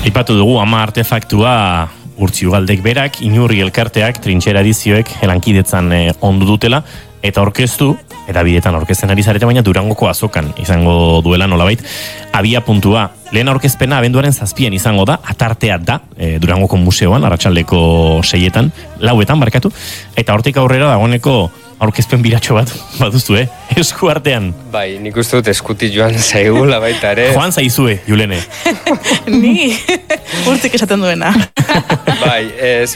Aipatu dugu 10 artefaktua Urtzi Ugaldek berak, Inurri elkarteak, Trintxera edizioek lankidetzan ondu dutela, eta orkestu, erabidetan orkesten ari zarete, baina Durangoko azokan izango duela nolabait. Abia puntua, lehen aurkezpena abenduaren 7 izango da, atartea da, Durangoko museoan, arratsaldeko 6etan, 4etan barkatu, eta hortik aurrera dagoeneko aurkezpen biratxo bat baduzu, esku artean. Bai, nik uste dut eskuti joan zaigula baita ere. Joan zaizue, Julene. Ni, urtik esaten duena. Bai, ez,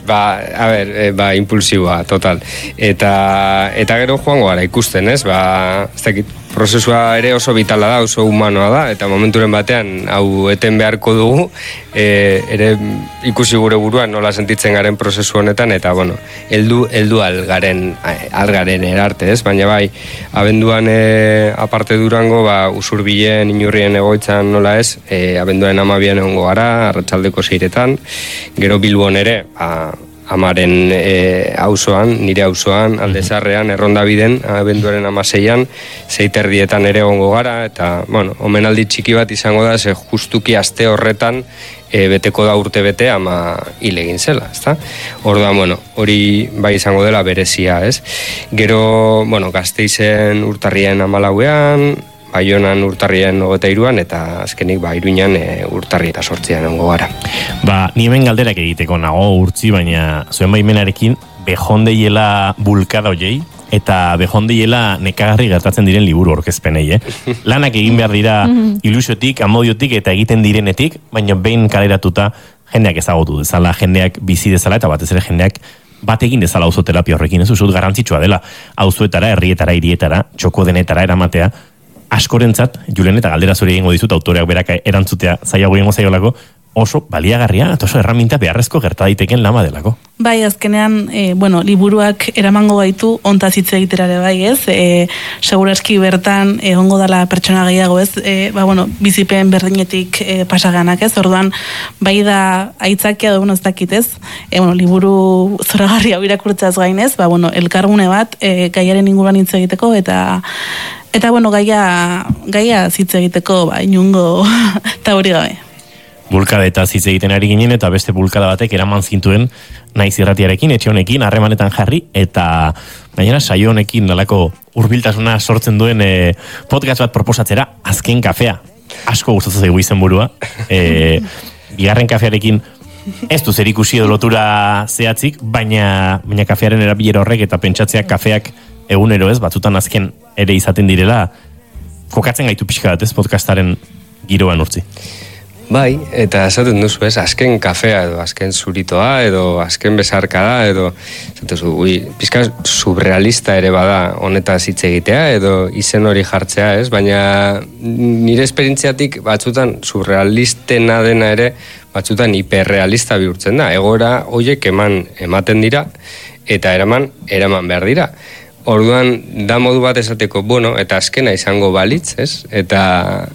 impulsiboa, total. Eta gero joango gara ikusten, ez, ez dakit, prozesua ere oso vitala da, oso humanoa da, eta momenturen batean hau eten beharko dugu, ere ikusi gure buruan nola sentitzen garen prozesu honetan, eta bueno, heldu algaren erarte, ez? Baina bai, abenduan aparte Durango, Usurbilen, Inurrien egoitzan nola ez, abenduaren 12 egongo gara, arratsaldeko 6etan, gero Bilbon ere, amaren auzoan, nire auzoan, Aldezarrean, Errondabiden, abenduaren 16an, 6:30 ere egongo gara, eta, bueno, omenaldi txiki bat izango da, ze justuki aste horretan beteko da urte bete ama hil egin zela, ezta? Orduan, bueno, hori bai izango dela berezia, ez? Gero, bueno, Gasteizen urtarrien 14ean, Baionan urtarrien 23an, eta azkenik Iruñan urtarri eta 8an ongo gara. Ni hemen galderak egiteko nago Urtzi, baina zuen baimenarekin behondeiela bulkada hoiei, eta behondeiela nekagarri gertatzen diren liburu aurkezpenei, Lanak egin behar dira ilusiotik, amodiotik eta egiten direnetik, baina behin kaleratuta jendeak ezagutu dezala, jendeak bizi dezala, eta batez ere jendeak bat egin dezala auzoterapia horrekin, ez usut garrantzitsua dela, auzoetara, herrietara, hirietara, txoko denetara eramatea, askorentzat, Julen, eta galdera zuri egingo dizut, autoreak berak erantzutea zaiago egingo zaiolako, oso baliagarria, eta oso erraminta beharrezko gerta daiteken lama delako. Bai, azkenean, liburuak eramango gaitu, ontaz hitz egiterare bai, ez? Seguraski bertan, egongo dela pertsona gehiago, ez? Bizipen berdinetik pasaganak, ez? Orduan, bai da aitzakia dugu ez dakit, ez? Liburu zoragarri hau irakurtzeaz gainez, elkargune bat, gaiaren inguruan hitz egiteko, eta gaia hitz egiteko, inungo eta hori gabe. Bulkada eta hitz egiten ari ginen, eta beste bulkada batek eraman zintuen naiz irratiarekin, etxe honekin, harremanetan jarri, eta gainera saio honekin nolako hurbiltasuna sortzen duen podcast bat proposatzera, Azken Kafea. Asko gustatzen zaigu izenburua. Bigarren kafearekin ez du zerikusi edo lotura zehatzik, baina kafearen erabilera horrek eta pentsatzeak kafeak egunero ez, batzutan azken ere izaten direla, kokatzen gaitu pixka bat ez, podcastaren giroan Urtzi. Bai, eta esaten duzu ez, azken kafea edo azken zuritoa edo azken besarkada edo pixka surrealista ere bada honetaz hitz egitea edo izen hori jartzea ez, baina nire esperientziatik batzutan surrealistena dena ere batzutan hiperrealista bihurtzen da, egoera horiek ematen dira eta eraman behar dira. Orduan, da modu bat esateko, eta azkena izango balitz, ez? Eta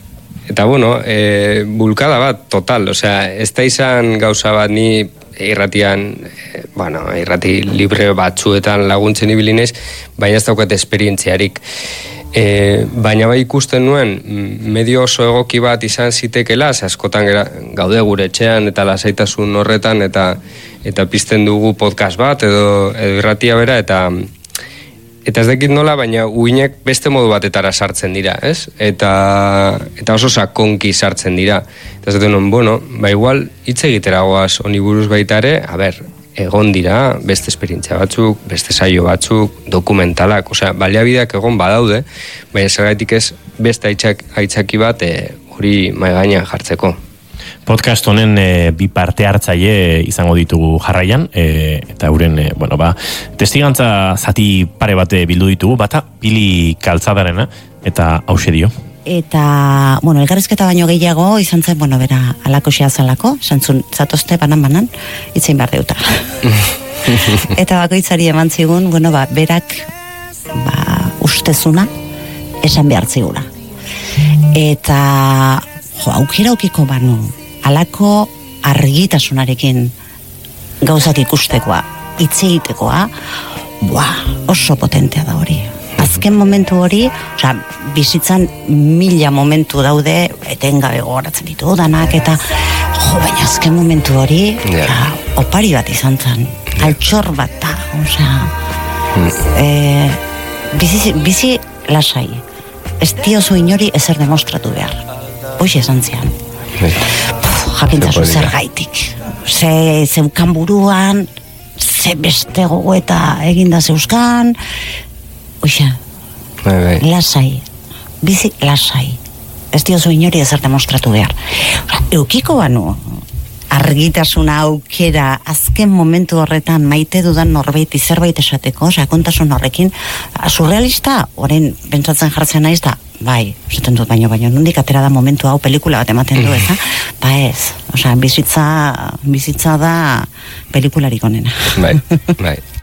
bulkada bat, total, ez da izan gauza bat ni irratian, irrati libre batzuetan laguntzen ibilinez, baina ez daukat esperientziarik. Baina bai ikusten nuen, medio oso egoki bat izan zitekela, askotan gaude gure etxean eta lasaitasun horretan, eta pizten dugu podcast bat, edo irratia bera, eta ez dakit nola, baina uinek beste modu batetara sartzen dira, ez? Eta oso sakonki sartzen dira. Eta ez dut igual hitz egiteragoaz honi buruz baita ere, egon dira beste esperientzia batzuk, beste saio batzuk, dokumentalak, baliabideak egon badaude, baina zergatik ez beste aitzaki bat hori mahai gainean jartzeko. Podcast honen bi parte hartzaile izango ditugu jarraian, eta euren, testigantza zati pare bate bildu ditugu, bata Pili Kaltzadarena, eta hause dio. Eta, elgarrizketa baino gehiago izan zen, bera, alako xeazalako, santzun zatozte banan, itzein behar deuta. Eta bakoitzari eman zigun, berak, ustezuna, esan behar zigula. Eta, aukera aukiko banu, alako argitasunarekin gauzak ikustekoa, hitz egitekoa, oso potentea da hori. azken momentu hori, osea, bizitzan 1000 momentu daude, etengabe gogoratzen ditu danak, eta baina azken momentu hori, opari bat izan zen, altxor bat da, osea, bizi lasai, ez diozu inori ezer demostratu behar, hoxe esan zian. Jakintzazu zer gaitik, zeukan buruan, ze beste gogoeta eginda zeuzkan, oixa, lasai, bizi lasai, ez diozu inori ezer demostratu behar. Eukiko banu, argitasuna aukera, azken momentu horretan maite dudan norbait zerbait esateko, sakontasun horrekin, surrealista, orain pentsatzen jartzen naiz da, bai, esaten dut baino, nondik atera da momentu hau pelikula bat ematen du, ez? Ba ez, bizitza da pelikularik onena. Bai, bai.